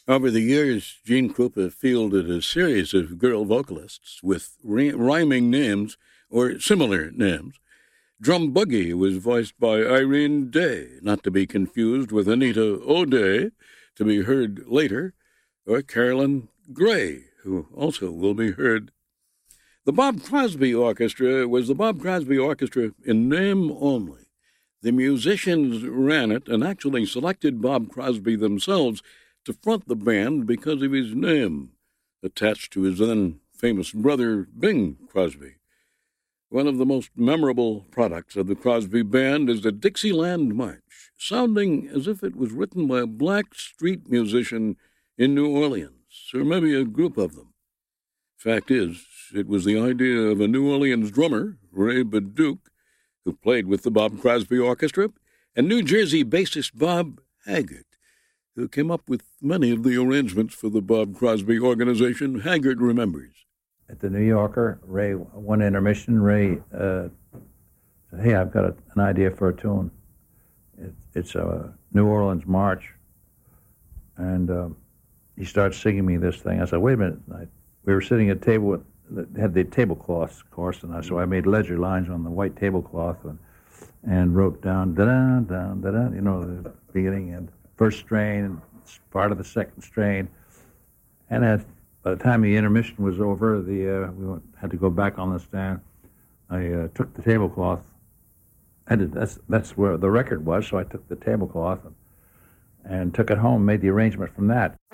Over the years, Gene Krupa fielded a series of girl vocalists with rhyming names or similar names. Drum Boogie was voiced by Irene Day, not to be confused with Anita O'Day, to be heard later, or Carolyn Gray, who also will be heard. The Bob Crosby Orchestra was the Bob Crosby Orchestra in name only. The musicians ran it and actually selected Bob Crosby themselves to front the band because of his name, attached to his then famous brother, Bing Crosby. One of the most memorable products of the Crosby Band is the Dixieland March, sounding as if it was written by a black street musician in New Orleans, or maybe a group of them. Fact is, it was the idea of a New Orleans drummer, Ray Baduke, who played with the Bob Crosby Orchestra, and New Jersey bassist Bob Haggart, who came up with many of the arrangements for the Bob Crosby organization. Haggart remembers. At the New Yorker, Ray, one intermission, Ray said, "Hey, I've got an idea for a tune. It's a New Orleans march." And he started singing me this thing. I said, "Wait a minute." We were sitting at a table that had the tablecloths, of course, and so I made ledger lines on the white tablecloth and wrote down da-da, da-da, the beginning and first strain, part of the second strain. And by the time the intermission was over, we had to go back on the stand. I took the tablecloth. That's where the record was, so I took the tablecloth and took it home, made the arrangement from that.